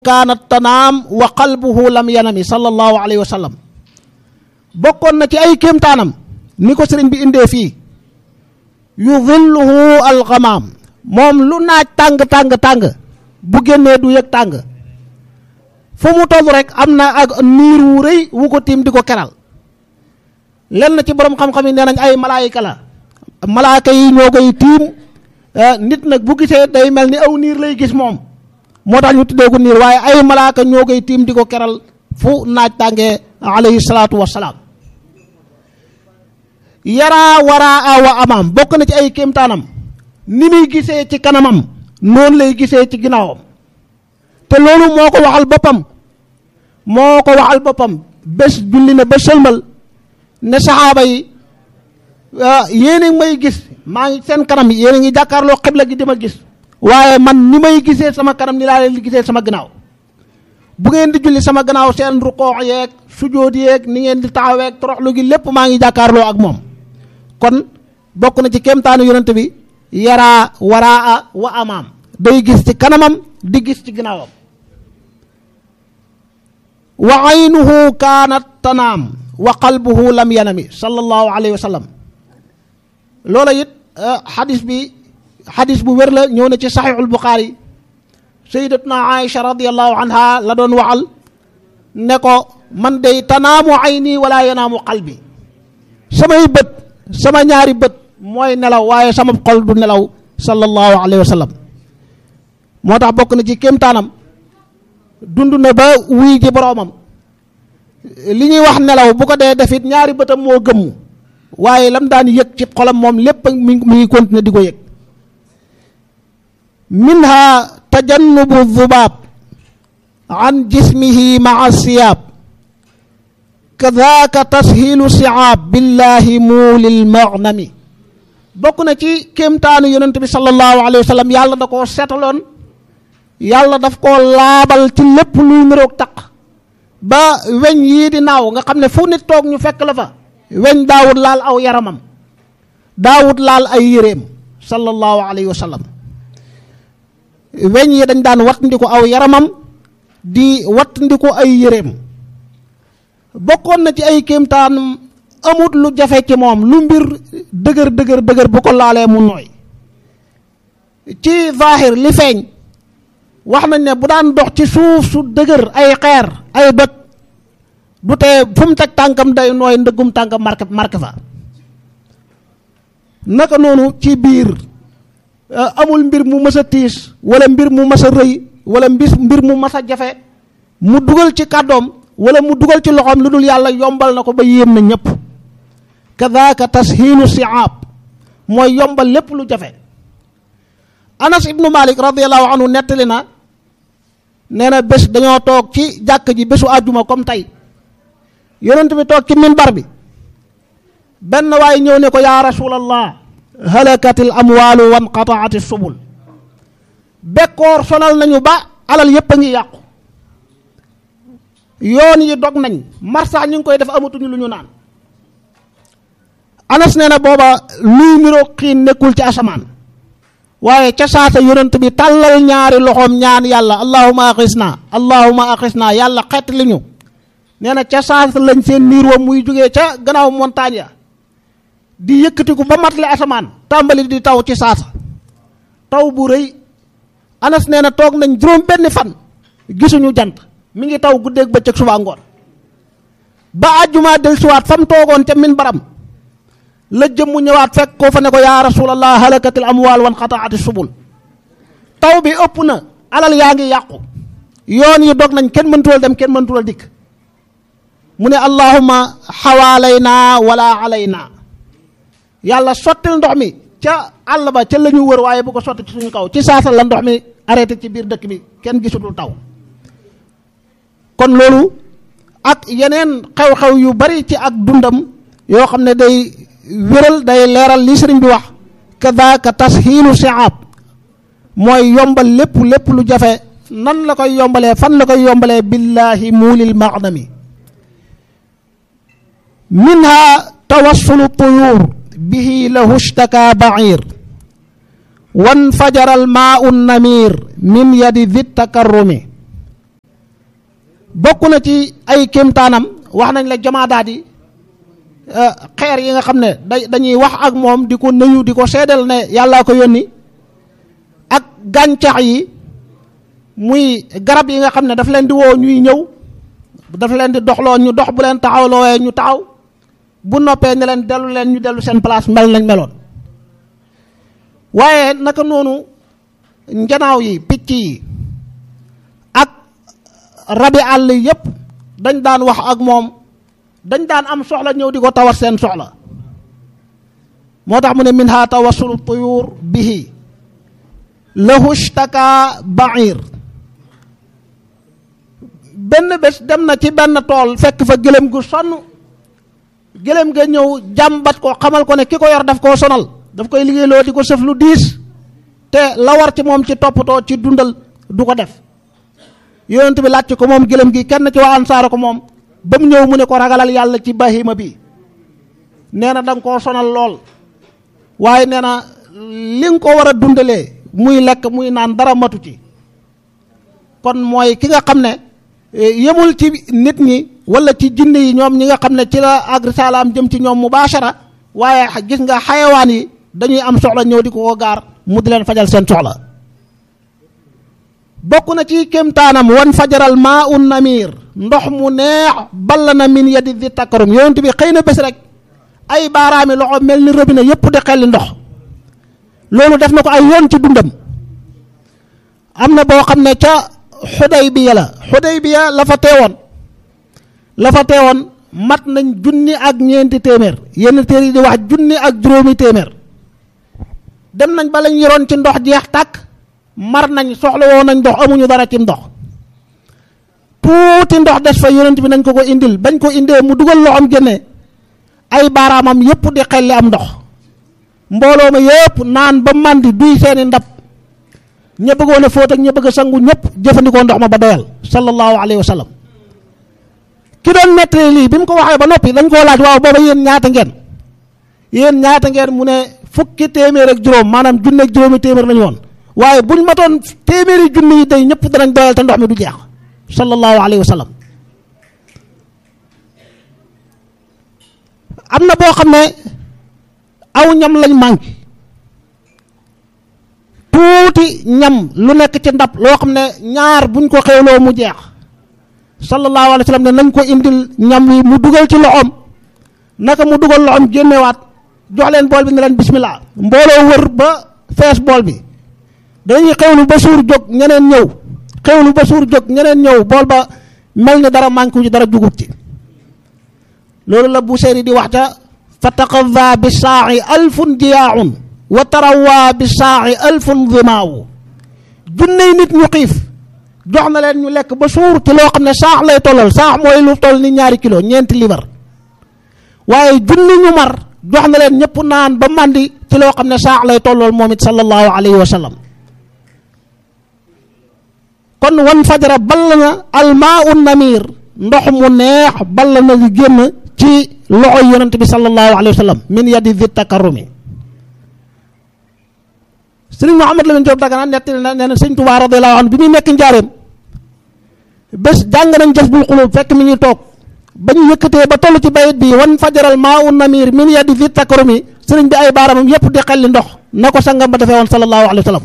kaanat tanaam wa qalbuhu lam yanami sallallahu alayhi wa sallam bokkoon na ci ay kéemtaanam ni ko sëriñ bi indee fii yudilluhu alxamaam moom lu naaj tàng bu génnee du yëg tàng fu mu toll rek am na ak niir wu rëy wu ko tiim di ko keral lenn ci borom xam-xam yi nee nañ ay malaayika la malaaka yi ñoo koy tiim nit nag bu gisee day mel ni aw niir lay gis moom moo tax ñu tuddee ko niir waaye ay malaaka ñoo koy tiim di ko keral fu naaj tàngee alayhi salaatu wassalaam yaraa waraa wa amaam bokk na ci ay kéemtaanam ni muy gisee ci kanamam noonu lay gisee ci ginnaawam te loolu moo ko waxal boppam bés julli na ba sëlmal ne saxaaba yi yéen a ngi may gis maa ngi seen kanam yéen a ngi jàkkaarloo xibla gi di ma gis waaye man ni may gisee sama kanam ni laa leen di gisee sama gannaaw bu ngeen di julli sama gannaaw seen ruqoox yeeg sujóot yeeg ni ngeen di taxaweeg toroxlu gi lépp maa ngi jàkkaarloo ak moom kon bokk na ci kéemtaanu yonent bi yaraa waraa wa amaam day gis ci kanamam di gis ci gannaawam wa aynuhu kaanat tanaam wa qalbuhu lam yanami sallallahu alayhi wa sallam loola it xadis bu wér la ñëw na ci saxiixul buxaari sayyidatuna Aïcha radiyallahu anha la doon waxal ne ko man day tanaamu ayni wala yanaamu qalbi samay bët sama ñaari bët mooy nelaw waaye sama xol du nelaw sallallahu alayhi wa sallam moo tax bokk na ci kéemtaanam dund na ba wuy ji boroomam li ñuy wax nelaw bu ko dee defit ñaari bëtam moo gëmmu waaye lam daan yëg ci xolam moom lépp mi ngi continuer di ko yëg minha tajannubu dhubaab an jismihi maa siyaab kadaka tashilu siaab billahi muulil maghnami bokk na ci kéemtaanu yonent bi sallallahu alayhi wa sallam yàlla da koo setaloon yàlla daf koo laabal ci lépp luy niroog taq ba weñ yii di naaw nga xam ne fu nit toog ñu fekk la fa weñ daawut laal aw yaramam daawut laal ay yéreem sallallahu alayhi wa sallam weñ yi dañ daan wattandiku aw yaramam di wattandiku ay yéreem bokkoon na ci ay kéemtaan amut lu jafe ci moom lu mbir dëgër bu ko laalee mu nooy ci zaahir li feeñ wax nañ ne bu daan dox ci suuf su dëgër ay xeer ay doj du tee fu mu teg tànkam day nooy ndëggum tànkam marke fa naka noonu ci biir amul mbir mu mës a tiis wala mbir mu mës a rëy wala mbir mu mës a jafe mu dugal ci kàddoom wala mu dugal ci loxoom lu dul yàlla yombal na ko ba yéem na ñëpp kadaka tashilu siaab mooy yombal lépp lu jafe Anas ibnu Malik radiyallahu anhu nettali na nee na bés dañoo toog ci jàkk ji bésu àjjuma comme tey yonent bi toog ci minbar bi benn waay ñëw ne ko yaa rasulallah halakatil amwaalu wanqataati subul bekkoor sonal nañu ba alal yépp a ngi yàqu yoon yi dog nañ marsax ñu ngi koy def amatuñu lu ñu naan Anas nee na booba luy niroo xiin nekkul ci asamaan waaye ca saasa yonent bi tàllal ñaari loxoom ñaan yàlla allahuma axisna yàlla xett li ñu nee na ca saasa lañ seen niir wa muy jógee ca gannaaw montagne ya di yëkkatiku ba matle asamaan tàmbali di taw ci saasa taw bu rëy Anas nee na toog nañ juróom benn fan gisuñu jant mi ngi taw guddeeg bëccëg suba ngoon ba àjjuma del siwaat fam toogoon ca min baram la jëmmu ñëwaat fekk koo fa ne ko yaa rasulallah halakatil amwaal wan xataati subul taw bi ëpp na alal yaa ngi yàqu yoon yi dog nañ kenn mëntuwal dem kenn mëntuwal dikk mu ne allahumma xawaalayna wala alayna yàlla sottil ndox mi ca àll ba ca la ñu wër waaye bu ko sotti ci suñu kaw ci saasal la ndox mi arrêté ci biir dëkk bi kenn gisutul taw kon loolu ak yeneen xew-xew yu bari ci ak dundam yoo xam ne day wéral day leeral li sëriñ bi wax kadaka tashilu siaab mooy yombal lépp lu jafe nan la koy yombalee fan la koy yombalee billahi muulil maghnami minha tawassulu tuyur bihi lahu ishtaka ba'ir wan fajara al maa'u namir min yadi dhi takarrumi bokk na ci ay kéemtaanam wax nañ la jamaadaat yi xeer yi nga xam ne dañuy wax ak moom di ko nuyu di ko seedal ne yàllaa ko yónni ak gàncax yi muy garab yi nga xam ne daf leen di woo ñuy ñëw daf leen di doxloo ñu dox bu leen taxawlooyee ñu taxaw bu noppee ne leen dellu leen ñu dellu seen place mel nañ meloon. waaye naka noonu njanaaw yi picc yi ak rabi àll yépp dañ daan wax ak moom dañ daan am soxla ñëw di ko tawat seen soxla moo tax mu ne minha tawassulu tuyur bihi lahu ishtaka ba'ir benn bés dem na ci benn tool fekk fa gëlëm gu sonn gëlëm ga ñëw jàmbat ko xamal ko ne ki ko yor daf koo sonal daf koy liggéeyloo di ko sëf lu diis te la war ci moom ci toppatoo ci dundal du ko def yonent bi laaj ko moom gëlëm gi kenn ci waa ansaar ko moom ba mu ñëw mu ne ko ragalal yàlla ci bahima bi nee na da nga koo sonal lool waaye nee na li nga ko war a dundalee muy lekk muy naan dara matu ci kon mooy ki nga xam ne yemul ci nit ñi wala ci jinne yi ñoom ñi nga xam ne ci la ak risalaam jëm ci ñoom mubashara waaye gis nga xayawaan yi dañuy am soxla ñëw di ko gaar mu di leen fajal seen soxla bokk na ci kéemtaanam wan fajaral maa un namir ndox mu neex ball na min yadi di takkarum yonent bi xëy na bés rek ay baaraami loxo mel ni robinet yépp di xelli ndox loolu def na ko ay yoon ci dundam am na boo xam ne ca Xudaybiya la fa teewoon mat nañ junni ak ñeenti téeméer yenn téer yi di wax junni ak juróomi téeméer dem nañ ba lañ yoroon ci ndox jeex tàkk mar nañ soxla woon nañ ndox amuñu dara ci ndox tuuti ndox des fa yonent bi nañ ko indil bañ ko indee mu dugal loxoom génne ay baaraamam yépp di xelli am ndox mbooloo ma yépp naan ba màndi duy seeni ndab ña bëggoon a fóot ak ña bëgg a sangu ñëpp jëfandikoo ndox ma ba doyal sallallahu alayhi wa sallam ki doon nettali lii bi mu ko waxee ba noppi dañ koo laaj waaw booba yéen ñaata ngeen mu ne fukki téeméer ak juróom maanaam junne ak juróomi téeméer lañu woon waaye buñ matoon téeméeri junne yi day ñëpp danañ doyal te ndox mi du jeex sallallahu alayhi wa sallam am na boo xam ne aw ñam lañ manqué tuuti ñam lu nekk ci ndab loo xam ne ñaar buñ ko xewloo mu jeex sallallahu alayhi wa sallam ne nañ ko indil ñam wi mu dugal ci loxoom naka mu dugal loxoom génnewaat jox leen bool bi ne leen bismillah mbooloo wër ba fees bool bi dañuy xewlu ba suur jóg ñeneen ñëw bool ba mel ni dara manqué wu ci dara jugut ci loolu la Busayri di wax ca fa taqadda bi saa'i alfun jiyaaun wa tarawaa bi saa'i alfun dhimaawu junney nit ñu xiif jox na leen ñu lekk ba suur ci loo xam ne saax lay tollal saax mooy lu toll ni 2 kilo ñeenti libar waaye junni ñu mar jox na leen ñëpp naan ba màndi ci loo xam ne saax lay tollool moom it sallallahu alayhi wa sallam kon wan fajara ball na almaa un namir ndox mu neex ball na di génn ci loxoy yonent bi sallallahu alayhi wa sallam min yadi di takarrumi sëriñ Mouhamed Lamine Diop Dagana nettali na nee na sëñ Tuubaa radiyallahu anhu bi muy nekk njaareem bés jàng nañ Jazbul Quluub fekk mi ngi toog ba ñu yëkkatee ba toll ci bayit bi wan fajaral maa un namir min yadi di takarrumi sëriñ bi ay baaramam yépp di xelli ndox na ko sangam ba defee woon sallallahu alayhi wa sallam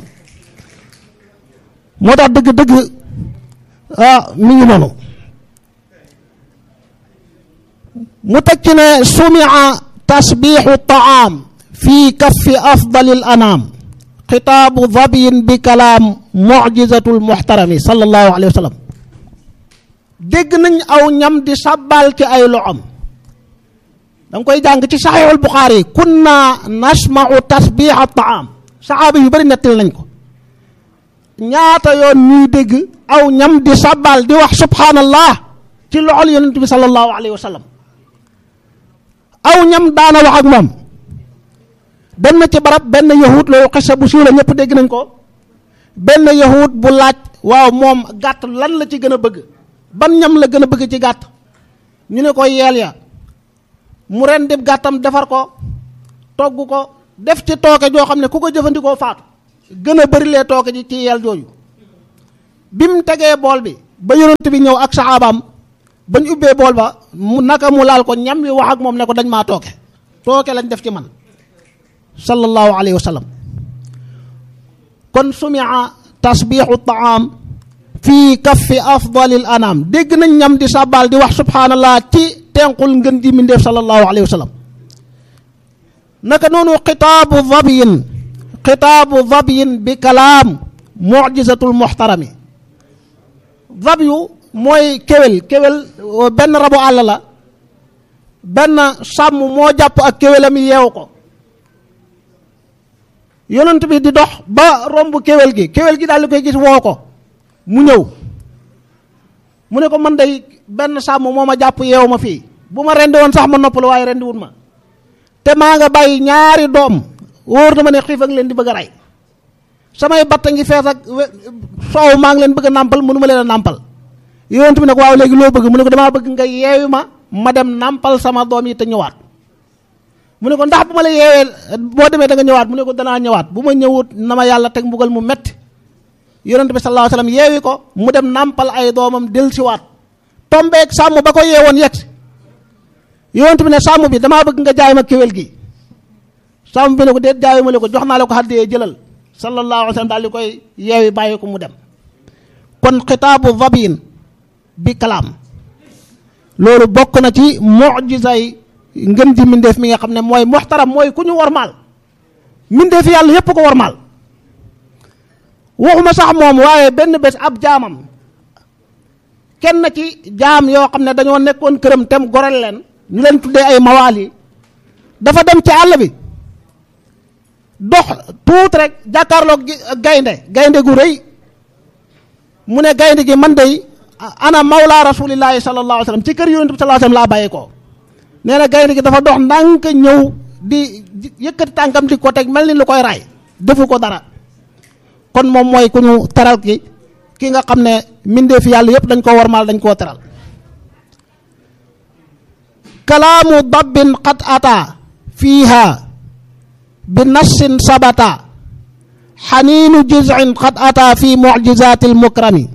moo tax dëgg-dëgg mi ngi noonu mu teg ci ne sumia tasbixu taam fi kaffi afdalil anaam xitaabu dhabiyin bi kalaam mujizatul muxtarami sallallahu alayhi wa sallam dégg nañ aw ñam di sàbbaal ci ay loxam da nga koy jàng ci saxiixul Buxaari kunna nasmau tasbixa taam saxaaba yu bëri nettali nañ ko ñaata yoon ñuy dégg aw ñam di sàbbaal di wax subhanallah ci loxol yonent bi sallallahu alayhi wa sallam aw ñam daana wax ak moom dem na ci barab benn yahud loolu xisa bu siiw la ñëpp dégg nañ ko benn yahud bu laaj waaw moom gàtt lan la ci gën a bëgg ban ñam la gën a bëgg ci gàtt ñu ne ko yeel ya mu ren dib gàttam defar ko togg ko def ci tooke joo xam ne ku ko jëfandikoo faatu gën a bëri lee tooke ji ci yeel jooju bi mu tegee bool bi ba yonent bi ñëw ak saxaabaam bañ ubbee bool ba mu naka mu laal ko ñam wi wax ak moom ne ko dañ maa tooke lañ def ci man sallallahu alayhi wa sallam. kon sumia tasbixu taam fii kaffi afdalil anam dégg nañ ñam di sàbbaal di wax subhanallah ci tenqul ngën ji mindeef sallallahu alayhi wa sallam. naka noonu xitaabu dhabiyin bi kalaam mujizatul muxtarami. dhabiyu mooy kéwél benn rabu àll la, benn sàmm moo jàpp ak kéwélam yeew ko, yonent bi di dox ba romb kéwél gi daal di koy gis woo ko mu ñëw mu ne ko man day benn sàmm moo ma jàpp yeew ma fii, bu ma rendi woon sax ma noppalu waaye rendi wut ma, te maa nga bàyyi ñaari doom wóor na ma ne xiif ak leen di bëgg a rey, samay batta ngi fees ak soow maa ngi leen bëgg a nàmpal mënu ma leen a nàmpal. yonent bi ne ko waaw léegi loo bëgg mu ne ko damaa bëgg nga yeewi ma dem nàmpal sama doom yi te ñëwaat. mu ne ko ndax bu ma la yeewee boo demee da nga ñëwaat, mu ne ko danaa ñëwaat, bu ma ñëwut na ma yàlla teg mbugal mu metti. yonent bi sallallahu alayhi wasallam yeewi ko mu dem nàmpal ay doomam dellusiwaat tombeeg sàmm ba ko yeewoon yegg yonent bi ne sàmm bi damaa bëgg nga jaay ma kéwél gi. sàmm bi ne ko déet jaayu ma la ko, jox naa la ko haddiyee jëlal. sallallahu alayhi wasallam daal di koy yeewi bàyyi ko mu dem. kon xitaabu dhabiyin bi kalaam loolu bokk na ci mujizay ngën di mindeef mi nga xam ne mooy muxtaram, mooy ku ñu wormaal. mindeef yàlla yépp ko wormaal. waxuma sax moom waaye benn bés ab jaamam, kenn ci jaam yoo xam ne dañoo nekkoon këram tem gorel leen, ñu leen tuddee ay mawaali, dafa dem ci àll bi dox tuut rek jàkkaarloog gaynde gu rëy. mu ne gaynde gi man day ana mawla rasulillahi sallallahu alayhi wasallam, ci kër yonent bi sallallahu alayhi wasallam laa bàyyi ko. nee na gaynde gi dafa dox ndànk ñëw di yëkkati tànkam di ko teg mel ni lu koy raay, defu ko dara. kon moom mooy ku ñu teral ki nga xam ne mbindeef yàlla yépp dañ koo warmaal, dañ koo teral. kalaamu dabbin qad ata fiiha bi nassin sabata xaniinu jiz'in qad ata fi mu'jizatil mukrami.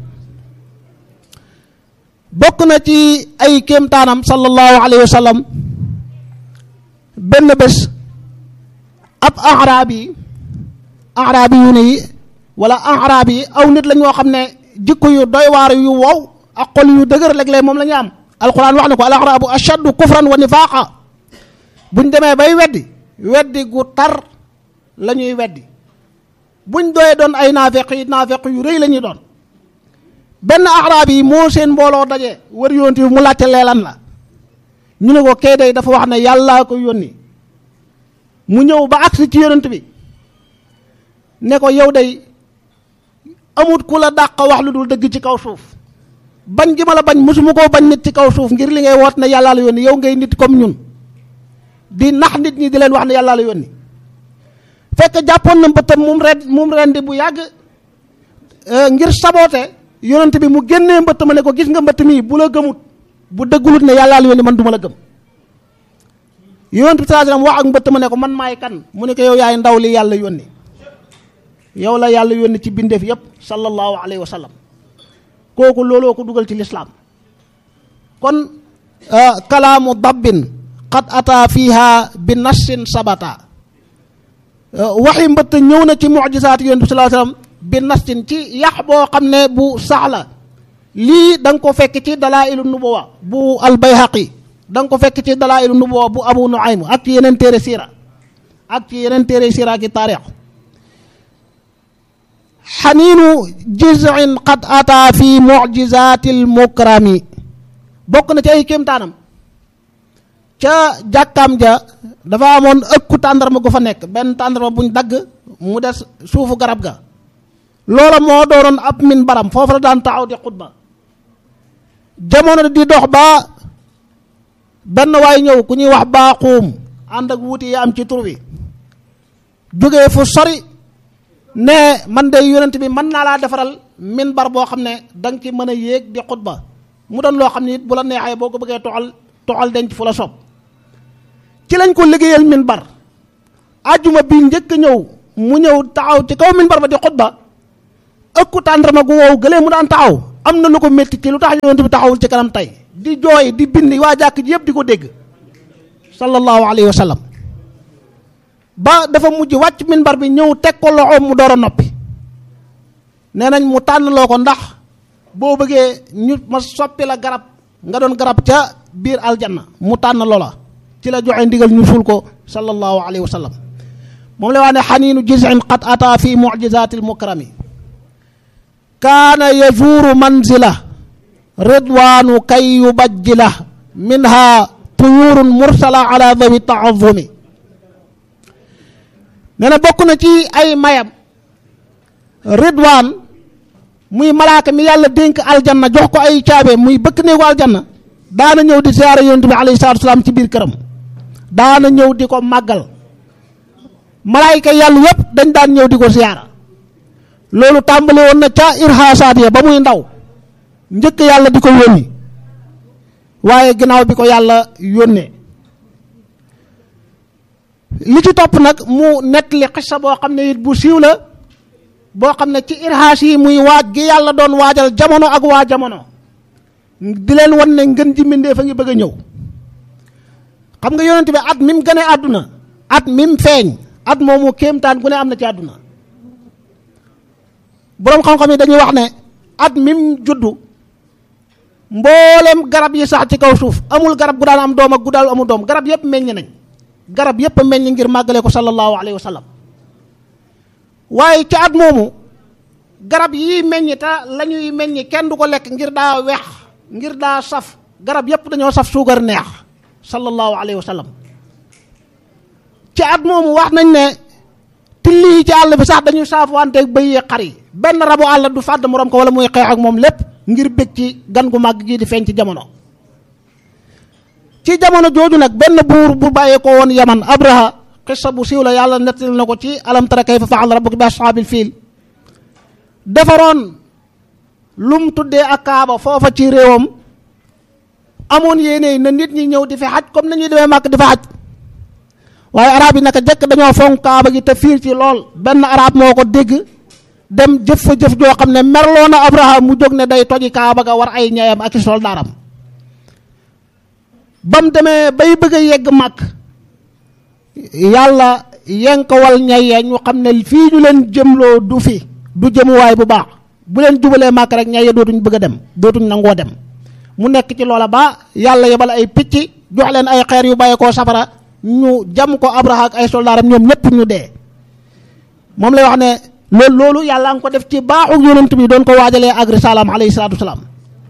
bokk na ci ay kéemtaanam sallallahu alayhi wa sallam, benn bés ab araabi yu ne yi wala araabi yi aw nit la ñoo xam ne jikko yu doy waar yu wow ak xol yu dëgër léeg-léeg moom la ñu am. alquran wax na ko al araabu ashaddu kufran wa nifaaqa. buñ demee bay weddi gu tar la ñuy weddi, buñ doyee doon ay naafeq yu rëy la ñuy doon. benn araabi yi moo seen mbooloo daje wër yonent bi mu laajte leelan la, ñu ne ko kee day dafa wax ne yàllaa ko yónni. mu ñëw ba agsi ci yonent bi ne ko yow day amut ku la dàq wax lu dul dëgg ci kaw suuf, bañ gi ma la bañ mosuma koo bañ nit ci kaw suuf ngir li ngay woot ne yàllaa la yónni, yow ngay nit comme ñun di nax nit ñi di leen wax ne yàllaa la yónni. fekk jàppoon na mbëttam mum rendi bu yàgg ngir saboote yonent bi, mu génnee mbëtt ma ne ko gis nga mbëtt mii bu la gëmut, bu dëggulut ne yàllaa la yónni man du ma la gëm. yonent bi sallallahu alayhi wasallam wax ak mbëtt ma ne ko man maay kan, mu ne ko yow yaay ndaw li yàlla yónni, yow la yàlla yónni ci bindeef yépp sallallahu alayhi wa sallam. kooku looloo ko dugal ci lislaam. kon kalaamu dabbin qad ata fiha bi nassin sabata, waxi mbëtt ñëw na ci mu'jizaat yonent bi sallallahu alayhi wasallam bi nassin ci yax boo xam ne bu sax la. lii da nga ko fekk ci dalaa'ilu nubuwa bu al-Bayhaqi, da nga ko fekk ci dalaa'ilu nubuwa bu Abu Nu'aym ak ci yeneen téere siira ki taarix. xaniinu jiz'in qad ata fi mu'jizatil mukrami. bokk na ci ay kéemtaanam, ca jàkkaam ja dafa amoon ëkku tàndarma gu fa nekk, benn tàndarma buñ dagg mu des suufu garab ga. loola moo dooroon ab minbaram, foofu la daan taxaw di xutba. jamono di dox ba benn waay ñëw ku ñuy wax baaxuum, ànd ak wuti yi am ci tur wi, jógee fu sori ne man de yonent bi mën naa laa defaral minbar boo xam ne da nga ci mën a yéeg di xutba, mu doon loo xam ne it bu la neexee boo ko bëggee toxal denc fu la soob. ci lañ ko liggéeyal minbar. ajjuma bi njëkk ñëw mu ñëw taxaw ci kaw minbar ba di xutba, ëkku tàndarma gu wow gëlee mu daan taxaw am na lu ko métti ci lu tax yonent bi taxawul ci kanam tey di jooy di bind waa jàkk ji yëpp di ko dégg sallallahu alayhi wa sallam ba dafa mujj wàcc minbar bi ñëw teg ko loxoom mu door a noppi nee nañ mu tànnloo ko ndax boo bëggee ñu ma soppi la garab nga doon garab ca biir aljanna mu tànn loola ci la joxe ndigal ñu suul ko sallallahu alayhi wa sallam moom la wax ne xaniinu jiz'in qad ata fi mu'jizati almukrami kaana yazuuru manzila ridwaanu kay yubajjila minha tuyurun mursala ala dawi taazumi nee na bokk na ci ay mayam ridwaan muy malaaka mi yàlla dénk aljanna jox ko ay caabe muy bëkk néegu aljanna daana ñëw di siyaare yonent bi alayhi salaatu wasalaam ci biir këram daana ñëw di ko màggal malaayika yàlla yépp dañ daan ñëw di ko siyaara loolu tàmbali woon na ca irhaasaat ya ba muy ndaw njëkk yàlla di ko yónni waaye ginnaaw bi ko yàlla yónnee li ci topp nag mu nettali xissa boo xam ne it bu siiw la boo xam ne ci irhaas yi muy waaj gi yàlla doon waajal jamono ak waa jamono di leen wan ne ngën ji mbindee fa ngi bëgg a ñëw xam nga yonent bi at mi mu gane àdduna at mi mu feeñ at moomu kéemtaan gu ne am na ci àdduna boroom xam-xam yi dañuy wax ne at mi mu juddu mboolem garab yi sax ci kaw suuf amul garab gu daan am doom ak gu daal amul doom garab yépp meññ nañ garab yépp a meññ ngir màggale ko sallallahu alayhi wa sallam waaye ci at moomu garab yi meññ te la ñuy meññ kenn du ko lekk ngir daa weex ngir daa saf garab yépp dañoo saf suukar neex sallallahu alayhi wa sallam ci at moomu wax nañ ne tilli yi ci àll bi sax dañuy saaf wanteeg bëy yi xar yi benn rabu àll du fàdd morom ko wala muy xeex ak moom lépp ngir bég ci gan gu màgg gi di feeñ ci jamono jooju nag benn buur bu bàyyee ko woon yaman abraha xissa bu siiw la yàlla nettali na ko ci alam tara kayfa fa'ala rabbuka bi ashaabil fiil defaroon lum tuddee ak kaaba foofa ci réewam amoon yéene na nit ñi ñëw di fi xaj comme nañuy demee màkk di fa xaj waaye arab yi naka jëkk dañoo fonk kaaba gi te fiir ci lool benn arab moo ko dégg dem jëf fa jëf joo xam ne merloo na abraham mu jóg ne day toji kaaba ga war ay ñeyam ak i soldaaram ba mu demee bay bëgg a yegg màkk yàlla yenkawal ñay ya ñu xam ne fii ñu leen jëmloo du fi du jëmuwaay bu baax bu leen jubalee màkk rek ñay ya dootuñ bëgg a dem dootuñ nangoo dem mu nekk ci loola ba yàlla yebal ay picc jox leen ay xeer yu bàyyi koo safara ñu jam ko abraha ak ay soldaaram ñoom ñëpp ñu dee moom lay wax ne loolu yàlla nga ko def ci baaxu yonent bi doon ko waajalee ak risalaam alayhi salaatu wasalaam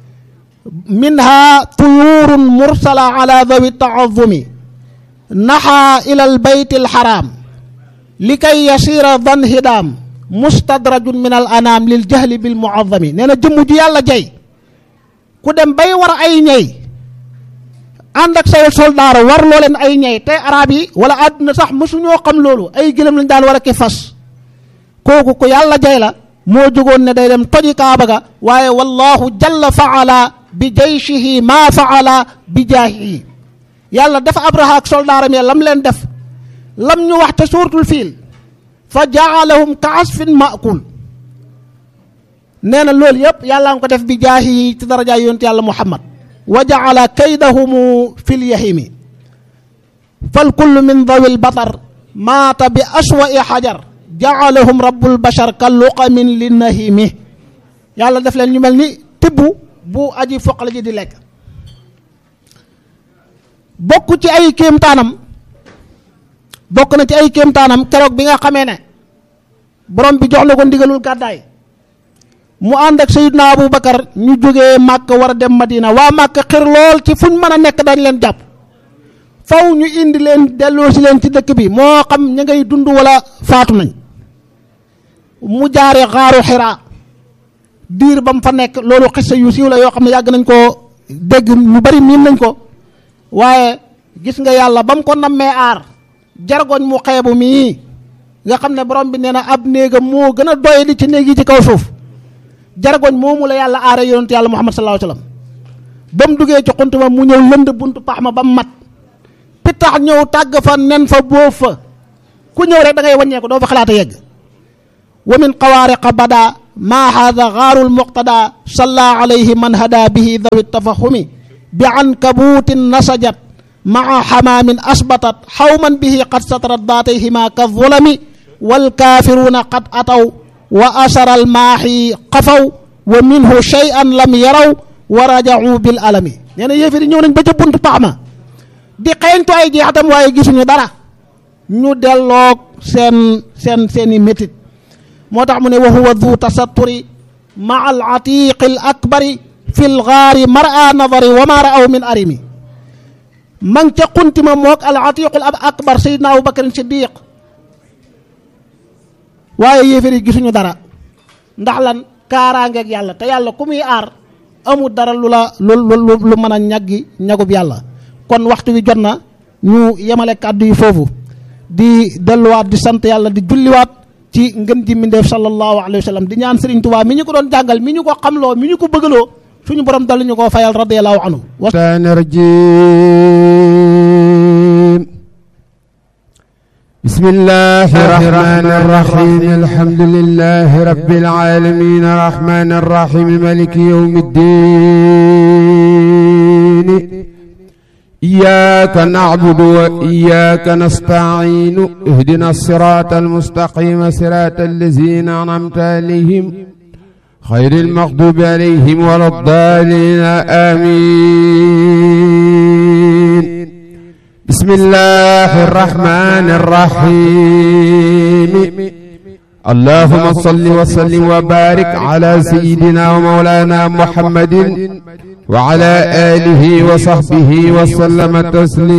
minha tuyurun mursala ala dawi taazumi naxa ila al bayt al haram likay yasira dan hidaam mustadrajun min al anam lil jahli bil muazami nee na jëmm ju yàlla jay ku dem bay war ay ñey ànd ak say soldaar war loo leen ay ñey te arab yi wala àdduna sax mësuñoo xam loolu ay gëlëm lañ daan war a ki fas kooku ko yàlla jay la moo jógoon ne day dem toji kaaba ga waaye wallahu jalla faala bi jayshihi maa faala bi jaahihi yàlla dafa abraha ak soldaaram ya lam leen def lam ñu wax te suuratul fiil fa jaalahum ka asfin maakul nee na loolu yëpp yàlla nga ko def bi jaahihi ci darajaay yonent yàlla muhammad wa jaala kaydahumu fil yahimi fal kullu min dawil batar maata bi aswa'i xajar jaalahum rabbul bashar ka luqamin li nahimi yàlla def leen ñu mel ni tibb bu aji foq la ji di lekk bokk ci ay kéemtaanam bokk na ci ay kéemtaanam keroog bi nga xamee ne borom bi jox na ko ndigalul gàddaay mu ànd ak Seydina Abu Bakar ñu jógee màkk war a dem Madina waa màkk xir lool ci fuñ mën a nekk dañ leen jàpp faw ñu indi leen delloo si leen ci dëkk bi moo xam ña ngay dund wala faatu nañ mu jaare xaaru Xiraa diir ba mu fa nekk loolu xissa yu siiw la yoo xam ne yàgg nañ koo dégg ñu bari miin nañ ko waaye gis nga yàlla ba mu ko nammee aar jargoñ mu xeebu mii nga xam ne borom bi nee na ab néegam moo gën a doy di ci néeg yi ci kaw suuf jargoñ moomu la yàlla aare yonent yàlla Muhammad sallallahu alayhi wasallam ba mu duggee ci xunt ma mu ñëw lënd buntu pax ma ba mu mat pittax ñëw tàgg fa nen fa boof fa ku ñëw rek da ngay wàññeeku doo fa xalaata yegg wa min xawaariqa bada maa haada gaarul muqtada salla alayhi man hada bihi dawi tafahumi bi ankabuutin nasajat maa xamaamin asbatat xawman bihi qad satarat daatayhima ka zulami wal kaafiruuna qad ataw wa asaral maaxi qafaw wa minhu shay'an lam yaraw wa raja'u bil alami. nee na yéefar yi ñëw nañ ba ca buntu pax ma di xeeñtu ay jeexatam waaye gisuñu dara ñu delloog seeni métit moo tax mu ne wa huwa du tasatturi maa al atiqi al akbari fi l gaari mara nadari wa ma ra'aw min arimi. ma ngi ca xuntima moog al atiqul akbar sayidna Abu Bakrin Siddiq waaye yéefar yi gisuñu dara ndax lan kaaraangeeg yàlla te yàlla ku muy aar amul dara lu mën a ñagub yàlla. kon waxtu wi jot na ñu yemale kàddu yi foofu di delluwaat di sant yàlla di julliwaat ci ngën ji mbindeef sallallahu alayhi wa sallam di ñaan Sëriñ Tuubaa mi ñu ko doon jàngal mi ñu ko xamloo mi ñu ko bëggaloo suñu borom dal ñu ko fayal radiyallahu anhu. bismillahi rahmani rahim alhamdulillahi rabbil alamin arrahmani arrahim maliki yawmiddin iyyaka na'budu wa iyyaka nasta'in ihdina as-siratal mustaqim siratal ladzina an'amta alayhim ghayril maghdubi alayhim waladdallin amin. bismillahir rahmanir rahim. allahumma salli wa sallim wa barik ala sayyidina wa mawlana muhammadin wa ala alihi wa sahbihi wa sallama taslima.